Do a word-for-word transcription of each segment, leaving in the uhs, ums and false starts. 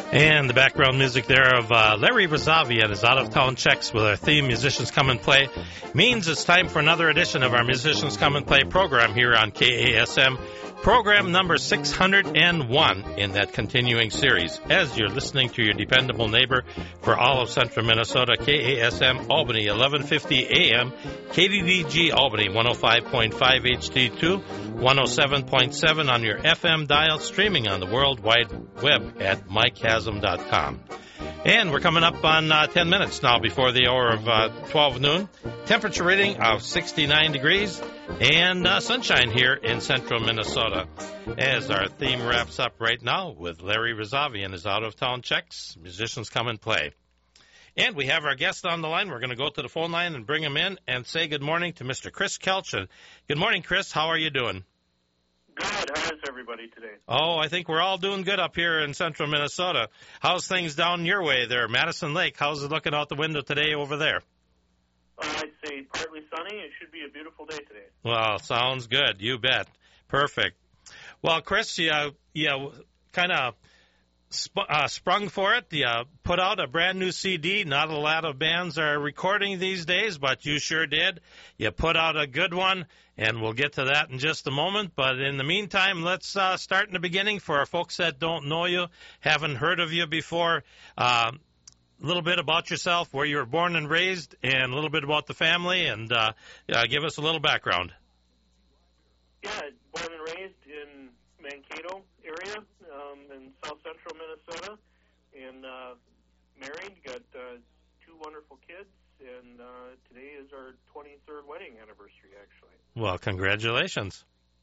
And the background music there of uh, Larry Brazavi and his out-of-town checks with our theme, Musicians Come and Play, means it's time for another edition of our Musicians Come and Play program here on K A S M, program number six hundred one in that continuing series, as you're listening to your dependable neighbor for all of central Minnesota, K A S M Albany, eleven fifty A M, K D D G Albany, one oh five point five H D two, one oh seven point seven on your F M dial, streaming on the World Wide Web at mike haslam dot com. And we're coming up on uh, ten minutes now before the hour of uh, twelve noon. Temperature reading of sixty-nine degrees and uh, sunshine here in central Minnesota. As our theme wraps up right now with Larry Brazavi and his out-of-town checks, Musicians Come and Play. And we have our guest on the line. We're going to go to the phone line and bring him in and say good morning to Mister Chris Kelchin. Good morning, Chris. How are you doing? Good. How is everybody today? Oh, I think we're all doing good up here in central Minnesota. How's things down your way there, Madison Lake? How's it looking out the window today over there? Uh, I'd say partly sunny. It should be a beautiful day today. Well, sounds good. You bet. Perfect. Well, Chris, you, you kind of sp- uh, sprung for it. You put out a brand new C D. Not a lot of bands are recording these days, but you sure did. You put out a good one, and we'll get to that in just a moment. But in the meantime, let's uh, start in the beginning for our folks that don't know you, haven't heard of you before. Uh, a little bit about yourself, where you were born and raised, and a little bit about the family, and uh, uh, give us a little background. Yeah, born and raised in Mankato area um, in south central Minnesota, and uh, married, got uh, two wonderful kids, and uh, today is our twenty-third wedding anniversary, actually. Well, congratulations.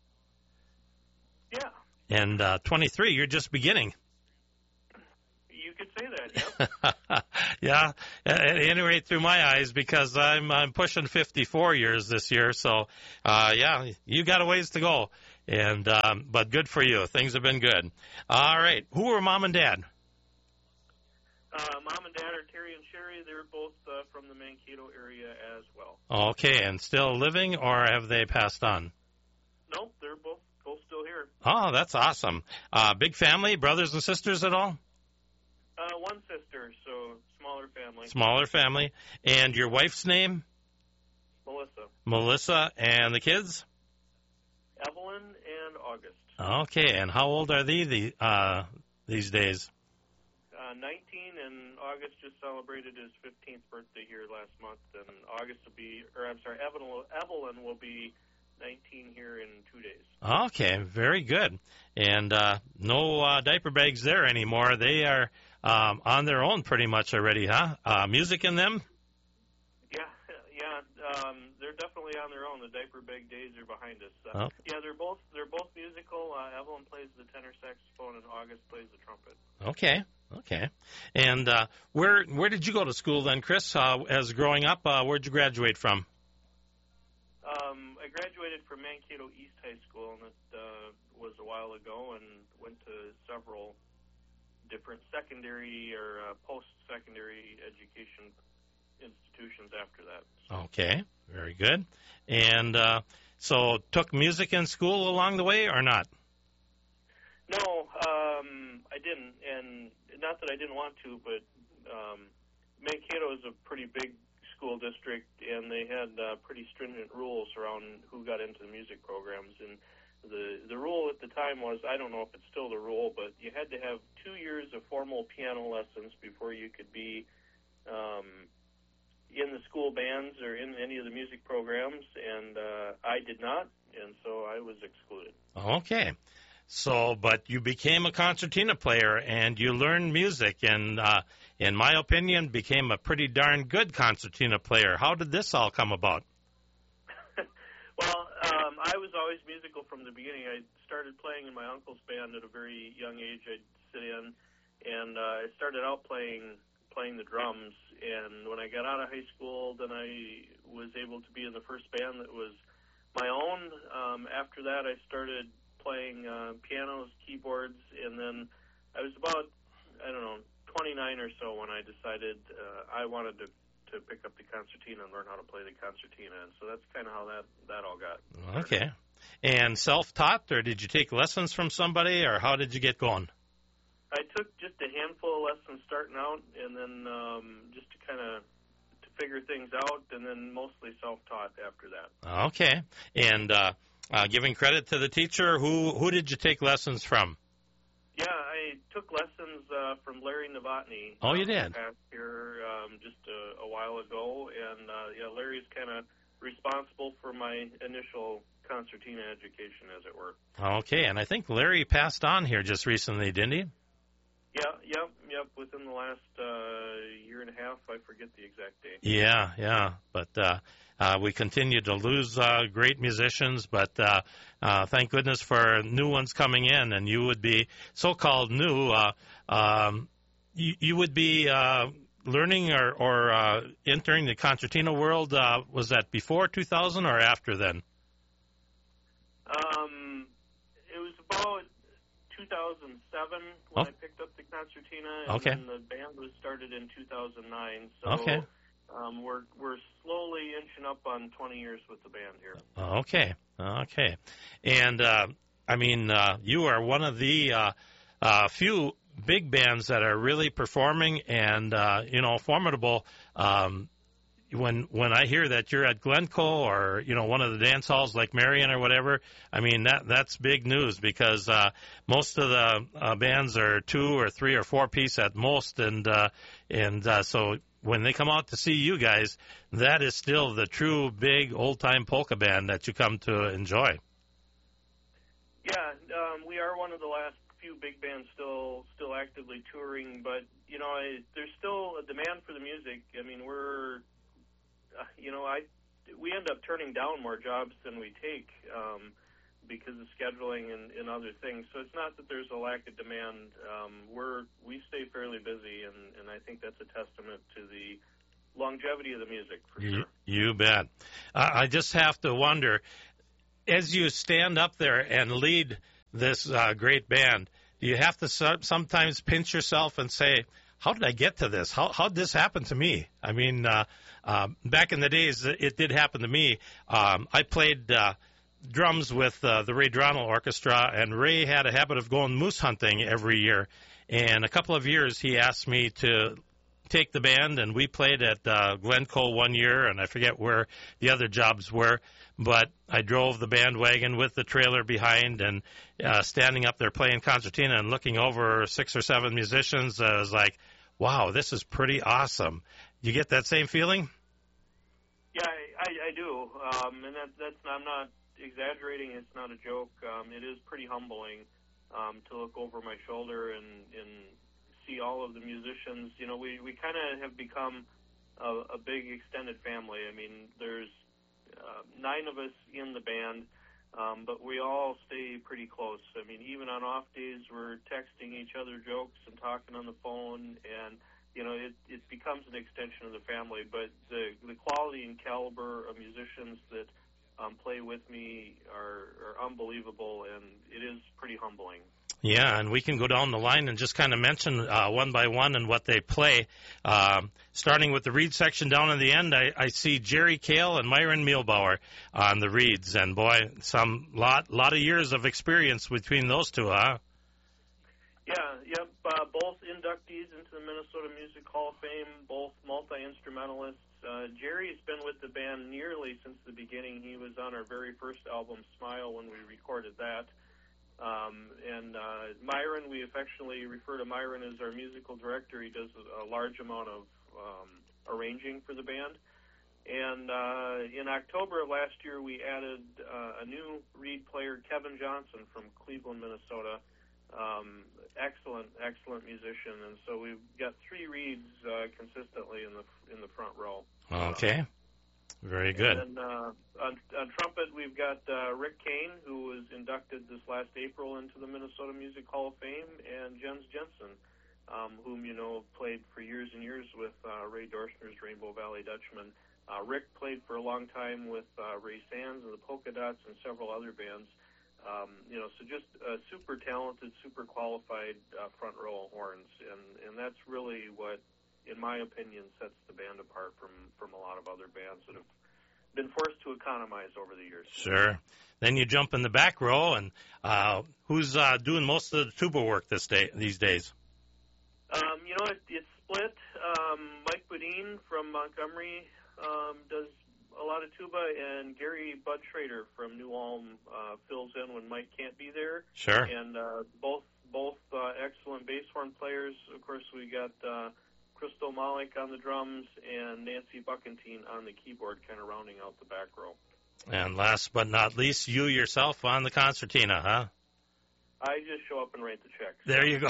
Yeah. And uh, twenty-three, you're just beginning. You could say that, yeah. Yeah, at any rate, through my eyes, because I'm I'm pushing fifty-four years this year, so uh, yeah, you got a ways to go, and um, but good for you. Things have been good. All right, who are mom and dad? Uh, mom and dad are Terry and Sherry. They're both uh, from the Mankato area as well. Okay, and still living, or have they passed on? No, they're both both still here. Oh, that's awesome. Uh, big family, brothers and sisters at all? Uh, one sister, so smaller family. Smaller family. And your wife's name? Melissa. Melissa. And the kids? Evelyn and August. Okay, and how old are they the, uh, these days? Uh, nineteen, and August just celebrated his fifteenth birthday here last month, and August will be, or I'm sorry, Evelyn, Evelyn will be nineteen here in two days. Okay, very good. And uh, no uh, diaper bags there anymore. They are um, on their own pretty much already, huh? Uh, music in them? Yeah, yeah. Um, they're definitely on their own. The diaper bag days are behind us. Uh, oh. Yeah, they're both they're both musical. Uh, Evelyn plays the tenor saxophone, and August plays the trumpet. Okay, okay. And uh, where where did you go to school then, Chris? Uh, as growing up, uh, where'd you graduate from? Um, I graduated from Mankato East High School, and it uh, was a while ago, and went to several different secondary or uh, post-secondary education institutions after that. So. Okay, very good. And uh, so took music in school along the way or not? No, um, I didn't, and not that I didn't want to, but um, Mankato is a pretty big school district, and they had uh, pretty stringent rules around who got into the music programs. And the the rule at the time was, I don't know if it's still the rule, but you had to have two years of formal piano lessons before you could be um, in the school bands or in any of the music programs, and uh, I did not, and so I was excluded. Okay. So, but you became a concertina player, and you learned music, and uh, in my opinion, became a pretty darn good concertina player. How did this all come about? Well, um, I was always musical from the beginning. I started playing in my uncle's band at a very young age. I'd sit in, and uh, I started out playing playing the drums. And when I got out of high school, then I was able to be in the first band that was my own. Um, after that, I started playing uh, pianos, keyboards, and then I was about, I don't know, twenty-nine or so when I decided uh, I wanted to, to pick up the concertina and learn how to play the concertina. And so that's kind of how that, that all got started. Okay. And self-taught, or did you take lessons from somebody, or how did you get going? I I took just a handful of lessons starting out, and then um, just to kind of to figure things out, and then mostly self-taught after that. Okay. And uh, uh, giving credit to the teacher, who who did you take lessons from? Yeah, I took lessons uh, from Larry Novotny. Oh, you did? Past here um, just a, a while ago, and uh, yeah, Larry's kind of responsible for my initial concertina education, as it were. Okay, and I think Larry passed on here just recently, didn't he? Yeah, yep, yep. Within the last uh, year and a half, I forget the exact date. Yeah, yeah. But uh, uh, we continue to lose uh, great musicians, but uh, uh, thank goodness for new ones coming in. And you would be so-called new. Uh, um, you, you would be uh, learning or, or uh, entering the concertina world. Uh, was that before two thousand or after then? Um, it was about two thousand seven when oh. I picked up the concertina, and okay. then the band was started in two thousand nine. So okay. um, we're we're slowly inching up on twenty years with the band here. Okay, okay. And, uh, I mean, uh, you are one of the uh, uh, few big bands that are really performing and, uh, you know, formidable. Um When when I hear that you're at Glencoe or, you know, one of the dance halls like Marion or whatever, I mean, that that's big news because uh, most of the uh, bands are two or three or four piece at most. And uh, and uh, so when they come out to see you guys, that is still the true big old-time polka band that you come to enjoy. Yeah, um, we are one of the last few big bands still still actively touring. But, you know, I, there's still a demand for the music. I mean, we're... Uh, you know, I we end up turning down more jobs than we take um, because of scheduling and, and other things. So it's not that there's a lack of demand. Um, we're we stay fairly busy, and, and I think that's a testament to the longevity of the music, for you, sure. You bet. Uh, I just have to wonder, as you stand up there and lead this uh, great band, do you have to so- sometimes pinch yourself and say, how did I get to this? How how did this happen to me? I mean, uh, uh, back in the days, it did happen to me. Um, I played uh, drums with uh, the Ray Dronell Orchestra, and Ray had a habit of going moose hunting every year. And a couple of years, he asked me to take the band, and we played at uh, Glencoe one year, and I forget where the other jobs were. But I drove the bandwagon with the trailer behind and uh, standing up there playing concertina and looking over six or seven musicians. I was like, wow, this is pretty awesome. You get that same feeling? Yeah, I, I, I do. Um, and that, that's I'm not exaggerating. It's not a joke. Um, it is pretty humbling um, to look over my shoulder and, and see all of the musicians. You know, we, we kind of have become a, a big extended family. I mean, there's uh, nine of us in the band, um, but we all stay pretty close. I mean, even on off days, we're texting each other jokes and talking on the phone, and, you know, it, it becomes an extension of the family. But the, the quality and caliber of musicians that um, play with me are, are unbelievable, and it is pretty humbling. Yeah, and we can go down the line and just kind of mention uh, one by one and what they play. Um, starting with the reed section down in the end, I, I see Jerry Kale and Myron Mielbauer on the reeds, and boy, some lot lot of years of experience between those two, huh? Yeah, yep. Uh, both inductees into the Minnesota Music Hall of Fame, both multi-instrumentalists. Uh, Jerry's been with the band nearly since the beginning. He was on our very first album, Smile, when we recorded that. Um, and uh, Myron, we affectionately refer to Myron as our musical director. He does a large amount of um, arranging for the band. And uh, in October of last year, we added uh, a new reed player, Kevin Johnson from Cleveland, Minnesota. Um, excellent, excellent musician. And so we've got three reeds uh, consistently in the in the front row. Okay. Uh, Very good. And then, uh, on, on trumpet, we've got uh, Rick Kane, who was inducted this last April into the Minnesota Music Hall of Fame, and Jens Jensen, um, whom you know played for years and years with uh, Ray Dorschner's Rainbow Valley Dutchman. Uh, Rick played for a long time with uh, Ray Sands and the Polka Dots and several other bands. Um, you know, so just uh, super talented, super qualified uh, front row horns, and, and that's really what, in my opinion, sets the band apart from, from a lot of other bands that have been forced to economize over the years. Sure. Then you jump in the back row, and uh, who's uh, doing most of the tuba work this day these days? you know, it, it's split. Um, Mike Bodine from Montgomery um, does a lot of tuba, and Gary Bud Schrader from New Ulm uh, fills in when Mike can't be there. Sure. And uh, both both uh, excellent bass horn players. Of course, we got uh, Crystal Malik on the drums and Nancy Buckentine on the keyboard, kind of rounding out the back row. And last but not least, you yourself on the concertina, huh? I just show up and write the checks. There you go.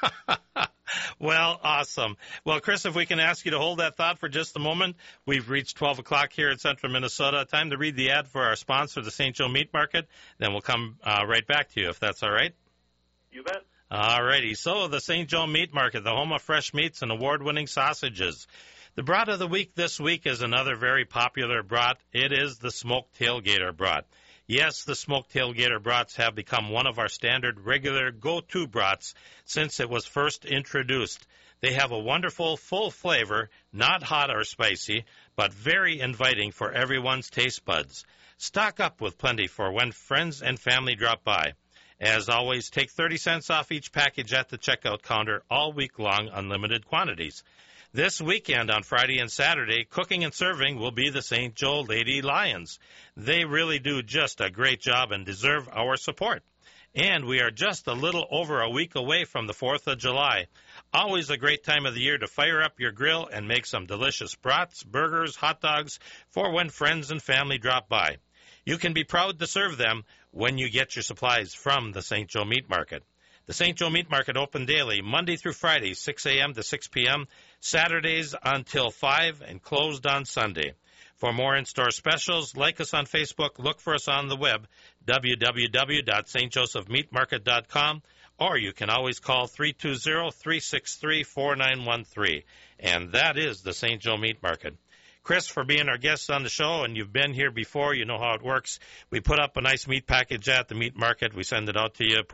Well, awesome. Well, Chris, if we can ask you to hold that thought for just a moment. We've reached twelve o'clock here in central Minnesota. Time to read the ad for our sponsor, the Saint Joe Meat Market. Then we'll come uh, right back to you, if that's all right. You bet. All righty. So the Saint Joe Meat Market, the home of fresh meats and award-winning sausages. The brat of the week this week is another very popular brat. It is the smoked tailgater brat. Yes, the smoked tailgater brats have become one of our standard regular go-to brats since it was first introduced. They have a wonderful, full flavor, not hot or spicy, but very inviting for everyone's taste buds. Stock up with plenty for when friends and family drop by. As always, take thirty cents off each package at the checkout counter all week long, unlimited quantities. This weekend on Friday and Saturday, cooking and serving will be the Saint Joe Lady Lions. They really do just a great job and deserve our support. And we are just a little over a week away from the fourth of July. Always a great time of the year to fire up your grill and make some delicious brats, burgers, hot dogs for when friends and family drop by. You can be proud to serve them when you get your supplies from the Saint Joe Meat Market. The Saint Joe Meat Market open daily, Monday through Friday, six a.m. to six p.m., Saturdays until five, and closed on Sunday. For more in-store specials, like us on Facebook, look for us on the web, w w w dot st joseph meat market dot com, or you can always call three two zero, three six three, four nine one three. And that is the Saint Joe Meat Market. Chris, for being our guest on the show, and you've been here before, you know how it works. We put up a nice meat package at the meat market. We send it out to you